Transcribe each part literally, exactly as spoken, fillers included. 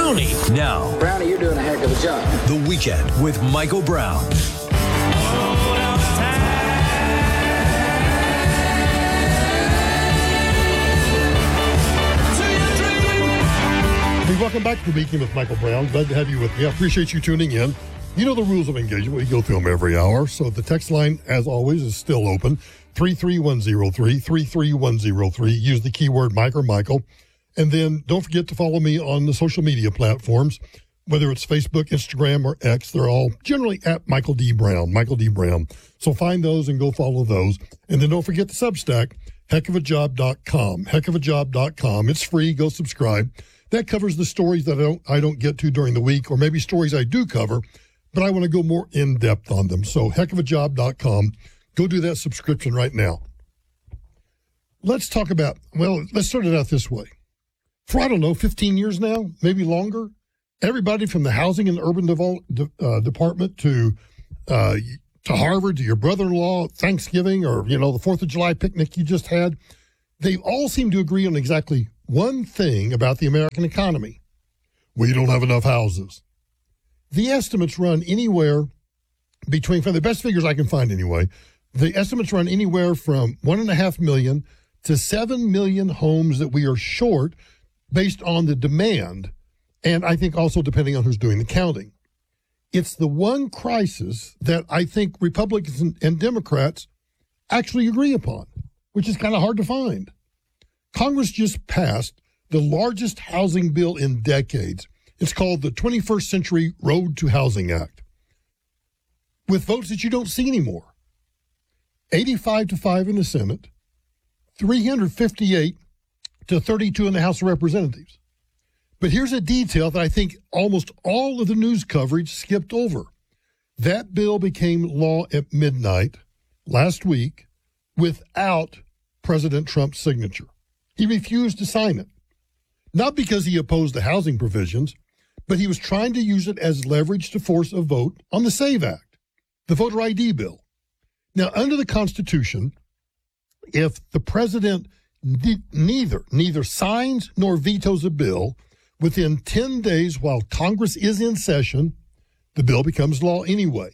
Brownie. Now, Brownie, you're doing a heck of a job. The Weekend with Michael Brown. Hey, welcome back to The Weekend with Michael Brown. Glad to have you with me. I appreciate you tuning in. You know the rules of engagement. We go through them every hour. So the text line, as always, is still open. three three one zero three, three three one zero three. Use the keyword Mike or Michael. And then don't forget to follow me on the social media platforms, whether it's Facebook, Instagram, or X. They're all generally at Michael D. Brown, Michael D. Brown. So find those and go follow those. And then don't forget the Substack, heck of a job dot com, heck of a job dot com. It's free. Go subscribe. That covers the stories that I don't, I don't get to during the week, or maybe stories I do cover, but I want to go more in-depth on them. So heck of a job dot com. Go do that subscription right now. Let's talk about, well, let's start it out this way. For, I don't know, fifteen years now, maybe longer, everybody from the Housing and Urban Devel- De- uh, Department to uh, to Harvard, to your brother-in-law, Thanksgiving, or, you know, the fourth of July picnic you just had, they all seem to agree on exactly one thing about the American economy. We don't have enough houses. The estimates run anywhere between, from the best figures I can find anyway, the estimates run anywhere from one and a half million to seven million homes that we are short based on the demand, and I think also depending on who's doing the counting. It's the one crisis that I think Republicans and, and Democrats actually agree upon, which is kind of hard to find. Congress just passed the largest housing bill in decades. It's called the twenty-first Century Road to Housing Act, with votes that you don't see anymore. eighty-five to five in the Senate, three hundred fifty-eight to thirty-two in the House of Representatives. But here's a detail that I think almost all of the news coverage skipped over. That bill became law at midnight last week without President Trump's signature. He refused to sign it, not because he opposed the housing provisions, but he was trying to use it as leverage to force a vote on the SAVE Act, the voter I D bill. Now, under the Constitution, if the president ne- neither neither signs nor vetoes a bill within ten days while Congress is in session, the bill becomes law anyway.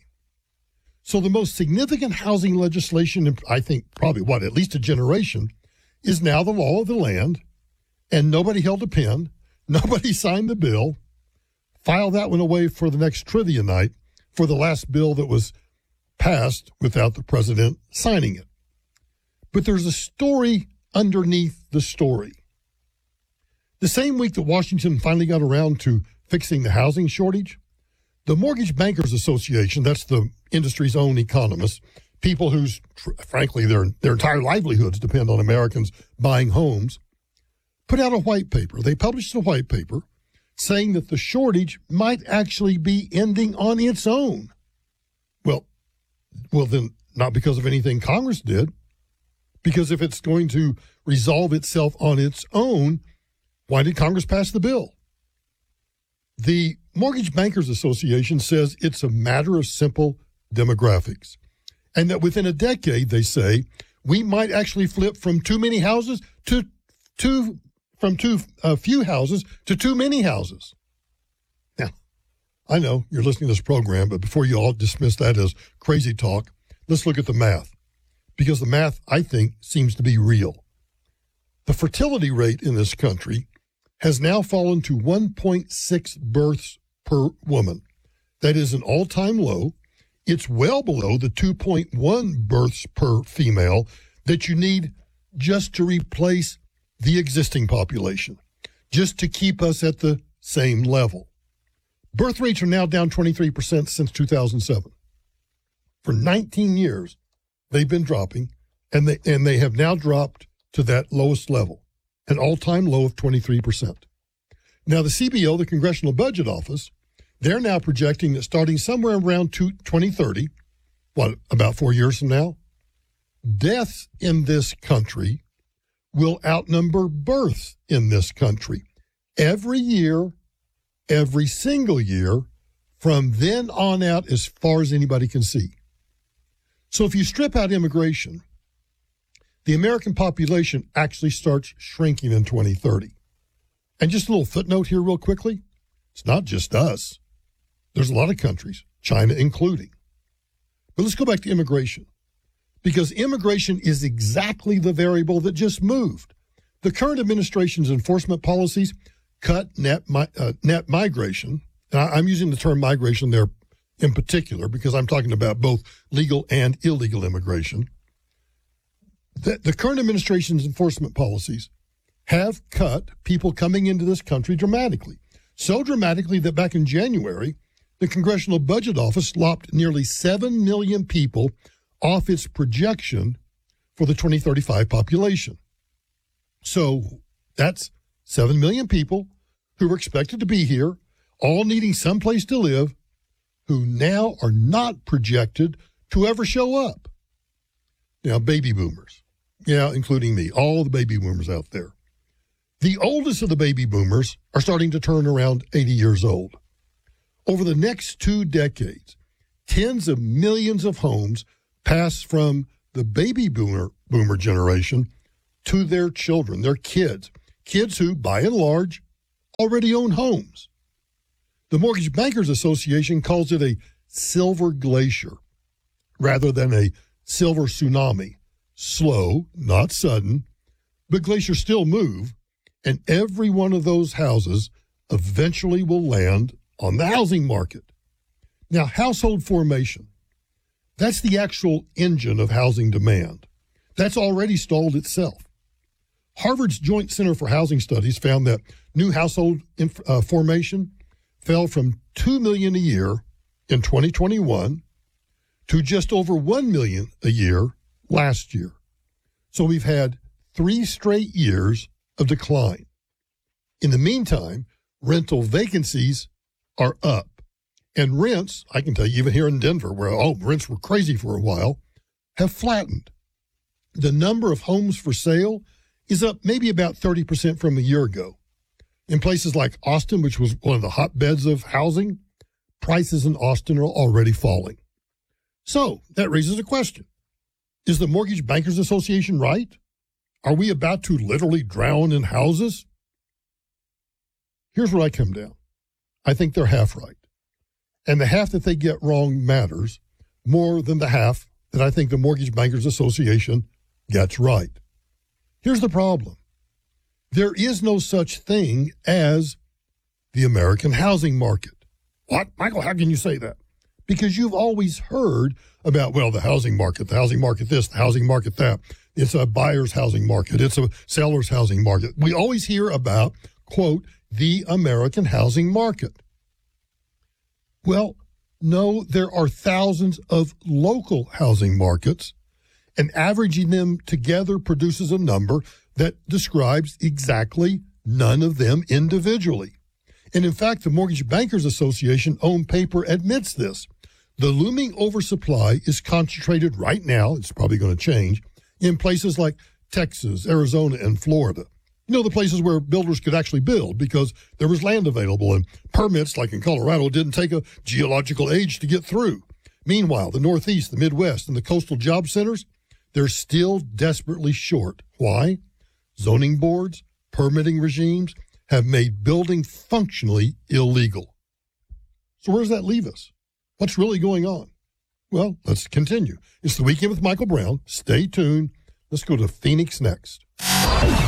So the most significant housing legislation in, I think, probably, what, at least a generation, is now the law of the land, and nobody held a pen, nobody signed the bill. File that one away for the next trivia night for the last bill that was passed without the president signing it. But there's a story underneath the story. The same week that Washington finally got around to fixing the housing shortage, the Mortgage Bankers Association, that's the industry's own economists, people whose, frankly, their their entire livelihoods depend on Americans buying homes, put out a white paper. They published a white paper saying that the shortage might actually be ending on its own. Well, well, then not because of anything Congress did, because if it's going to resolve itself on its own, why did Congress pass the bill? The Mortgage Bankers Association says it's a matter of simple demographics. And that within a decade, they say, we might actually flip from too many houses to too, from too uh, few houses to too many houses. Now, I know you're listening to this program, but before you all dismiss that as crazy talk, let's look at the math. Because the math, I think, seems to be real. The fertility rate in this country has now fallen to one point six births per woman. That is an all-time low. It's well below the two point one births per female that you need just to replace the existing population, just to keep us at the same level. Birth rates are now down twenty-three percent since two thousand seven. For nineteen years, they've been dropping, and they, and they have now dropped to that lowest level, an all-time low of twenty-three percent. Now, the C B O, the Congressional Budget Office, they're now projecting that starting somewhere around twenty thirty, what, about four years from now, deaths in this country will outnumber births in this country. Every year, every single year, from then on out as far as anybody can see. So if you strip out immigration, the American population actually starts shrinking in twenty thirty. And just a little footnote here real quickly. It's not just us. There's a lot of countries, China including. But let's go back to immigration, because immigration is exactly the variable that just moved. The current administration's enforcement policies cut net mi- uh, net migration. And I, I'm using the term migration there in particular because I'm talking about both legal and illegal immigration. The, the current administration's enforcement policies have cut people coming into this country dramatically. So dramatically that back in January, the Congressional Budget Office lopped nearly seven million people off its projection for the twenty thirty-five population. So that's seven million people who were expected to be here, all needing someplace to live, who now are not projected to ever show up. Now, baby boomers, yeah, including me, all the baby boomers out there. The oldest of the baby boomers are starting to turn around eighty years old. Over the next two decades, tens of millions of homes pass from the baby boomer boomer generation to their children, their kids, kids who, by and large, already own homes. The Mortgage Bankers Association calls it a silver glacier rather than a silver tsunami. Slow, not sudden, but glaciers still move, and every one of those houses eventually will land on the housing market. Now, household formation, that's the actual engine of housing demand. That's already stalled itself. Harvard's Joint Center for Housing Studies found that new household inf- uh, formation fell from two million a year in twenty twenty-one to just over one million a year last year. So we've had three straight years of decline. In the meantime, rental vacancies are up. And rents, I can tell you, even here in Denver, where oh, rents were crazy for a while, have flattened. The number of homes for sale is up maybe about thirty percent from a year ago. In places like Austin, which was one of the hotbeds of housing, prices in Austin are already falling. So that raises a question. Is the Mortgage Bankers Association right? Are we about to literally drown in houses? Here's where I come down. I think they're half right. And the half that they get wrong matters more than the half that I think the Mortgage Bankers Association gets right. Here's the problem. There is no such thing as the American housing market. What? Michael, how can you say that? Because you've always heard about, well, the housing market, the housing market this, the housing market that. It's a buyer's housing market. It's a seller's housing market. We always hear about, quote, the American housing market. Well, no, there are thousands of local housing markets, and averaging them together produces a number that describes exactly none of them individually. And in fact, the Mortgage Bankers Association own paper admits this. The looming oversupply is concentrated right now, it's probably going to change, in places like Texas, Arizona, and Florida. You know, the places where builders could actually build because there was land available and permits, like in Colorado, didn't take a geological age to get through. Meanwhile, the Northeast, the Midwest, and the coastal job centers, they're still desperately short. Why? Zoning boards, permitting regimes have made building functionally illegal. So where does that leave us? What's really going on? Well, let's continue. It's the Weekend with Michael Brown. Stay tuned. Let's go to Phoenix next.